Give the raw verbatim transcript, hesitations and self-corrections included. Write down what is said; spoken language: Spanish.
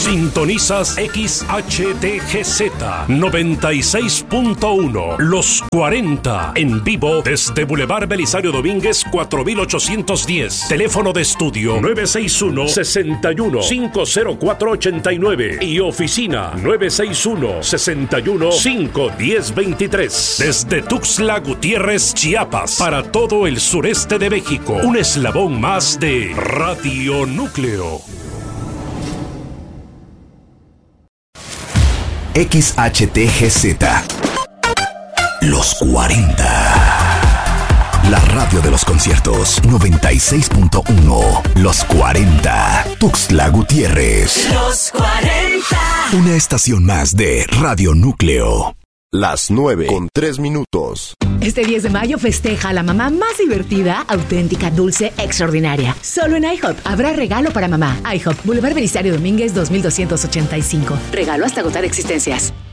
Sintonizas X H T G Z noventa y seis punto uno. Los cuarenta. En vivo desde Boulevard Belisario Domínguez cuatro mil ochocientos diez. Teléfono de estudio nueve seis uno, seis uno, cinco cero cuatro, ocho nueve y oficina nueve seis uno, seis uno, cinco uno cero, dos tres. Desde Tuxtla Gutiérrez, Chiapas, para todo el sureste de México. Un eslabón más de Radio Núcleo. X H T G Z. Los cuarenta. La radio de los conciertos. noventa y seis punto uno. Los cuarenta. Tuxtla Gutiérrez. Los cuarenta. Una estación más de Radio Núcleo. Las nueve con tres minutos. Este diez de mayo festeja a la mamá más divertida, auténtica, dulce, extraordinaria. Solo en IHOP habrá regalo para mamá. IHOP, Boulevard Belisario Domínguez dos mil doscientos ochenta y cinco. Regalo hasta agotar existencias.